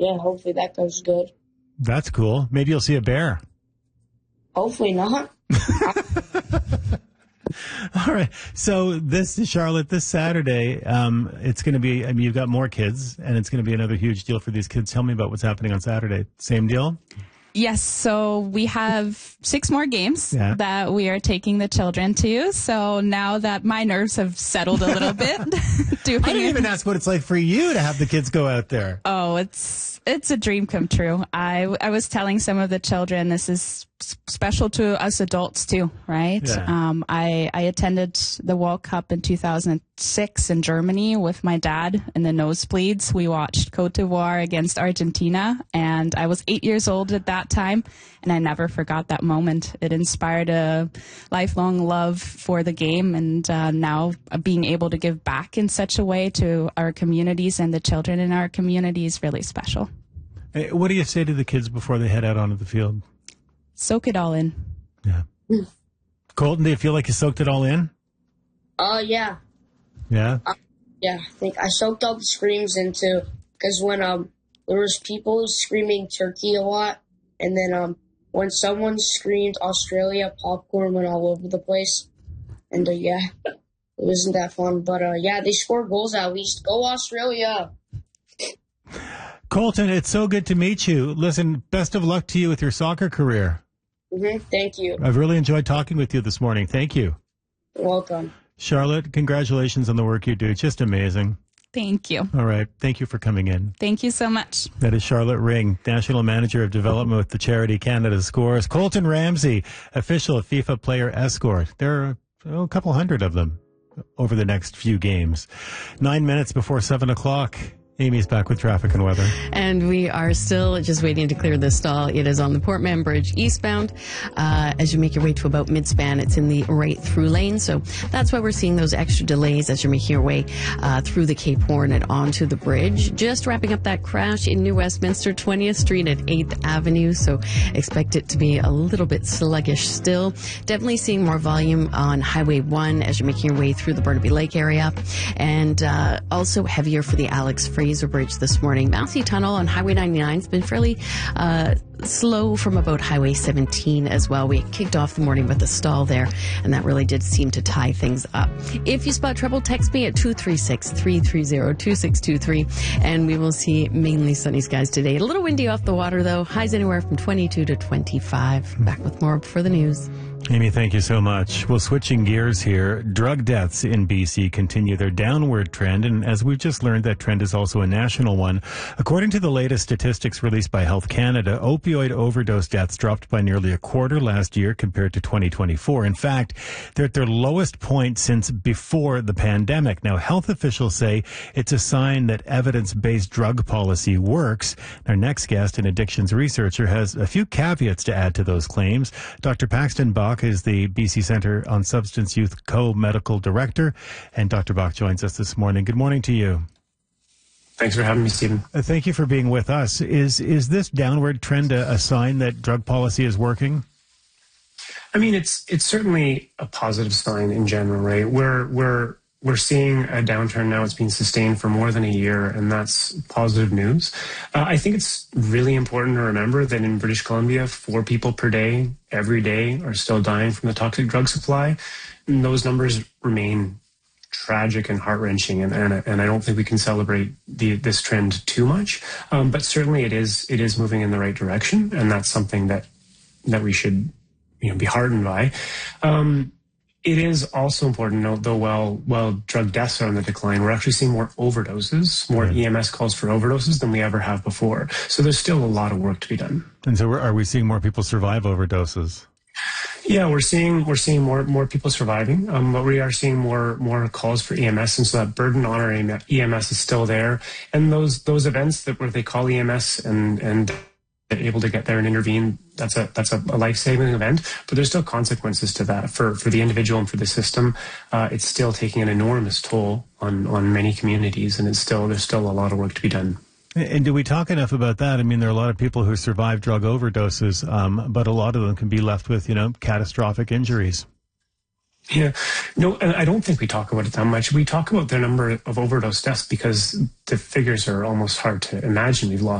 yeah, hopefully that goes good. That's cool. Maybe you'll see a bear. Hopefully not. All right. So Charlotte, this Saturday, it's going to be, I mean, you've got more kids, and it's going to be another huge deal for these kids. Tell me about what's happening on Saturday. Same deal? Yes, so we have 6 more games that we are taking the children to. So now that my nerves have settled a little bit. I didn't even ask what it's like for you to have the kids go out there. Oh, it's a dream come true. I was telling some of the children this is special to us adults too, right? Yeah. I attended the World Cup in 2006 in Germany with my dad in the nosebleeds. We watched Cote d'Ivoire against Argentina, and I was 8 years old at that time, and I never forgot that moment. It inspired a lifelong love for the game, and now being able to give back in such a way to our communities and the children in our community is really special. Hey, what do you say to the kids before they head out onto the field? Soak it all in. Yeah. Colton, do you feel like you soaked it all in? Yeah. Yeah? Yeah, I think I soaked all the screams into, because when there was people screaming Turkey a lot, and then when someone screamed Australia, popcorn went all over the place. And yeah, it wasn't that fun. But yeah, they scored goals at least. Go Australia! Colton, it's so good to meet you. Listen, best of luck to you with your soccer career. Thank you. I've really enjoyed talking with you this morning. Thank you. You're welcome. Charlotte, congratulations on the work you do. Just amazing. Thank you. All right. Thank you for coming in. Thank you so much. That is Charlotte Ring, National Manager of Development with the charity Canada Scores. Colton Ramsey, official FIFA player escort. There are a couple hundred of them over the next few games. 9 minutes before 7 o'clock. Amy's back with traffic and weather. And we are still just waiting to clear the stall. It is on the Portman Bridge eastbound. As you make your way to about mid-span, it's in the right through lane. So that's why we're seeing those extra delays as you're making your way through the Cape Horn and onto the bridge. Just wrapping up that crash in New Westminster, 20th Street at 8th Avenue. So expect it to be a little bit sluggish still. Definitely seeing more volume on Highway 1 as you're making your way through the Burnaby Lake area. And also heavier for the Alex Fraser Bridge this morning. Massey Tunnel on Highway 99 has been fairly slow from about Highway 17 as well. We kicked off the morning with a stall there, and that really did seem to tie things up. If you spot trouble, text me at 236-330-2623, and we will see mainly sunny skies today. A little windy off the water, though. Highs anywhere from 22 to 25. Back with more for the news. Amy, thank you so much. Well, switching gears here, drug deaths in BC continue their downward trend, and as we've just learned, that trend is also a national one. According to the latest statistics released by Health Canada, opioid overdose deaths dropped by nearly a quarter last year compared to 2024. In fact, they're at their lowest point since before the pandemic. Now, health officials say it's a sign that evidence-based drug policy works. Our next guest, an addictions researcher, has a few caveats to add to those claims. Dr. Paxton Bach is the BC Centre on Substance Use Co-Medical Director, and Dr. Bach joins us this morning. Good morning to you. Thanks for having me, Stephen. Thank you for being with us. Is this downward trend a sign that drug policy is working? I mean, it's certainly a positive sign in general, right? We're seeing a downturn now. It's been sustained for more than a year, and that's positive news. I think it's really important to remember that in British Columbia, 4 people per day, every day, are still dying from the toxic drug supply. And those numbers remain tragic and heart-wrenching, and I don't think we can celebrate this trend too much. But certainly it is moving in the right direction, and that's something that we should be heartened by. It is also important to note, though, while drug deaths are on the decline, we're actually seeing more overdoses, more EMS calls for overdoses than we ever have before. So there's still a lot of work to be done. And so are we seeing more people survive overdoses? Yeah, we're seeing more people surviving, but we are seeing more calls for EMS, and so that burden on our EMS is still there. And those events where they call EMS and able to get there and intervene, that's a life-saving event, but there's still consequences to that for the individual and for the system. It's still taking an enormous toll on many communities, and there's still a lot of work to be done. And do we talk enough about that? I mean, there are a lot of people who survive drug overdoses, but a lot of them can be left with, catastrophic injuries. Yeah, no, I don't think we talk about it that much. We talk about the number of overdose deaths because the figures are almost hard to imagine. We've lost